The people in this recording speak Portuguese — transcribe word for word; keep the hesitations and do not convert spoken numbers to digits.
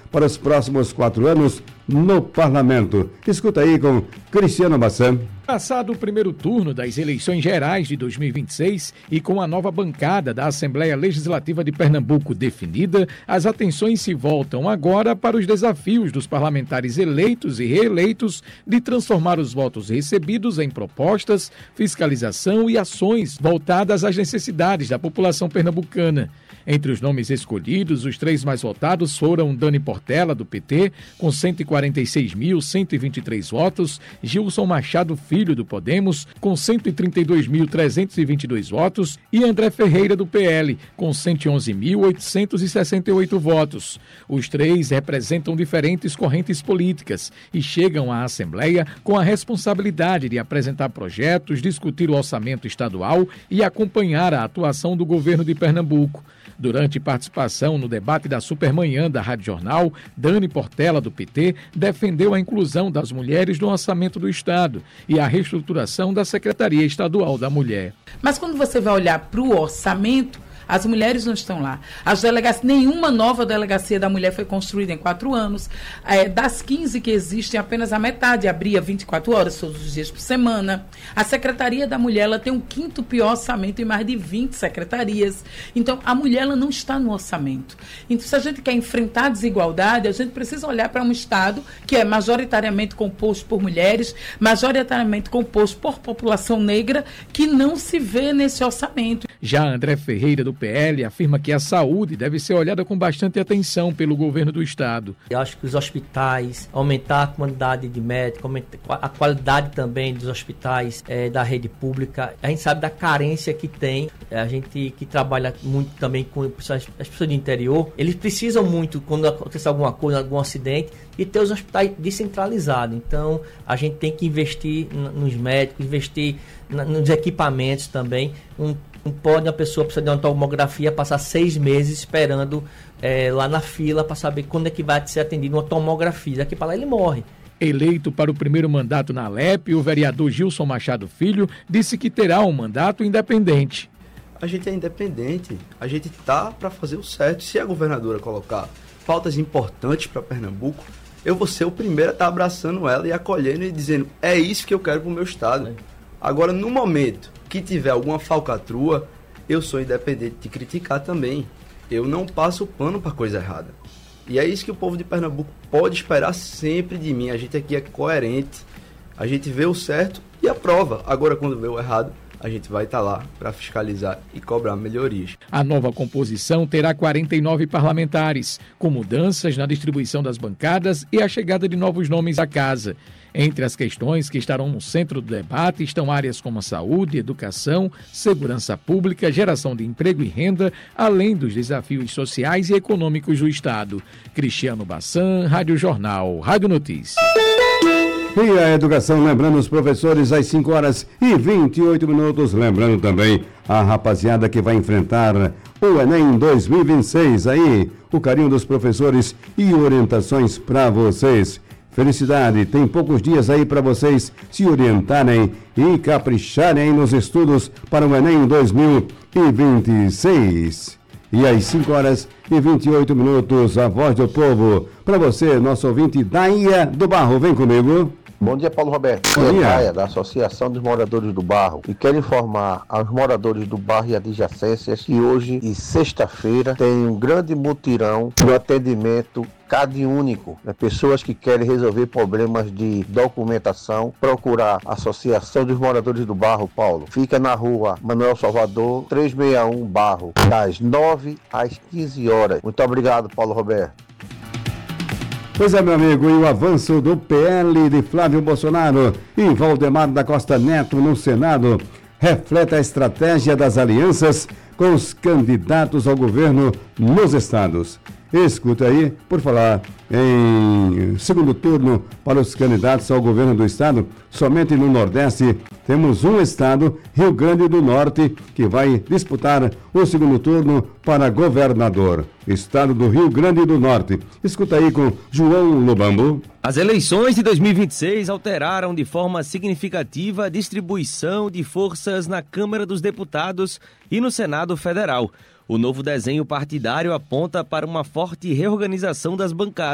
para os próximos quatro anos no Parlamento. Escuta aí com Cristiano Bassan. Passado o primeiro turno das eleições gerais de dois mil e vinte e seis e com a nova bancada da Assembleia Legislativa de Pernambuco definida, as atenções se voltam agora para os desafios dos parlamentares eleitos e reeleitos de transformar os votos recebidos em propostas, fiscalização e ações voltadas às necessidades da população pernambucana. Entre os nomes escolhidos, os três mais votados foram Dani Portela, do P T, com cento e quarenta e seis mil, cento e vinte e três votos, Gilson Machado Filho, do Podemos, com cento e trinta e dois mil, trezentos e vinte e dois votos, e André Ferreira, do P L, com cento e onze mil, oitocentos e sessenta e oito votos. Os três representam diferentes correntes políticas e chegam à Assembleia com a responsabilidade de apresentar projetos, discutir o orçamento estadual e acompanhar a atuação do governo de Pernambuco. Durante participação no debate da Supermanhã da Rádio Jornal, Dani Portela, do P T, defendeu a inclusão das mulheres no orçamento do Estado e a reestruturação da Secretaria Estadual da Mulher. Mas quando você vai olhar para o orçamento, as mulheres não estão lá. As delegacias, nenhuma nova delegacia da mulher foi construída em quatro anos. É, das quinze que existem, apenas a metade abria vinte e quatro horas, todos os dias por semana. A Secretaria da Mulher, ela tem o quinto pior orçamento em mais de vinte secretarias. Então, a mulher, ela não está no orçamento. Então, se a gente quer enfrentar a desigualdade, a gente precisa olhar para um Estado que é majoritariamente composto por mulheres, majoritariamente composto por população negra, que não se vê nesse orçamento. Já André Ferreira, do P L, afirma que a saúde deve ser olhada com bastante atenção pelo governo do Estado. Eu acho que os hospitais, aumentar a quantidade de médicos, aumentar a qualidade também dos hospitais é, da rede pública. A gente sabe da carência que tem. A gente que trabalha muito também com as pessoas do interior, eles precisam muito, quando acontecer alguma coisa, algum acidente, e ter os hospitais descentralizados. Então, a gente tem que investir nos médicos, investir nos equipamentos também. Um Não pode a pessoa precisar de uma tomografia passar seis meses esperando é, lá na fila para saber quando é que vai ser atendido uma tomografia. Daqui para lá ele morre. Eleito para o primeiro mandato na Alep, o vereador Gilson Machado Filho disse que terá um mandato independente. A gente é independente, a gente tá para fazer o certo. Se a governadora colocar pautas importantes para Pernambuco, eu vou ser o primeiro a estar abraçando ela e acolhendo e dizendo, é isso que eu quero para o meu estado. Agora, no momento que tiver alguma falcatrua, eu sou independente de criticar também. Eu não passo pano para coisa errada. E é isso que o povo de Pernambuco pode esperar sempre de mim. A gente aqui é coerente, a gente vê o certo e aprova. Agora, quando vê o errado, a gente vai estar lá para fiscalizar e cobrar melhorias. A nova composição terá quarenta e nove parlamentares, com mudanças na distribuição das bancadas e a chegada de novos nomes à casa. Entre as questões que estarão no centro do debate estão áreas como a saúde, educação, segurança pública, geração de emprego e renda, além dos desafios sociais e econômicos do Estado. Cristiano Bassan, Rádio Jornal, Rádio Notícias. E a educação, lembrando os professores às cinco horas e vinte e oito minutos, lembrando também a rapaziada que vai enfrentar o Enem dois mil e vinte e seis, aí o carinho dos professores e orientações para vocês. Felicidade, tem poucos dias aí para vocês se orientarem e capricharem nos estudos para o Enem dois mil e vinte e seis. E às cinco horas e vinte e oito minutos, a voz do povo. Para você, nosso ouvinte Daia do Barro, vem comigo. Bom dia, Paulo Roberto. Bom dia. Daia, da Associação dos Moradores do Barro. E quero informar aos moradores do Barro e adjacências que hoje e sexta-feira tem um grande mutirão no atendimento Cade Único, né? Pessoas que querem resolver problemas de documentação, procurar a Associação dos Moradores do Barro, Paulo. Fica na rua Manuel Salvador, trezentos e sessenta e um, Barro, das nove às quinze horas. Muito obrigado, Paulo Roberto. Pois é, meu amigo, e o avanço do P L de Flávio Bolsonaro e Valdemar da Costa Neto no Senado reflete a estratégia das alianças com os candidatos ao governo nos estados. Escuta aí, por falar em segundo turno para os candidatos ao governo do estado, somente no Nordeste temos um estado, Rio Grande do Norte, que vai disputar o segundo turno para governador. Estado do Rio Grande do Norte. Escuta aí com João Lobambo. As eleições de dois mil e vinte e seis alteraram de forma significativa a distribuição de forças na Câmara dos Deputados e no Senado Federal. O novo desenho partidário aponta para uma forte reorganização das bancadas.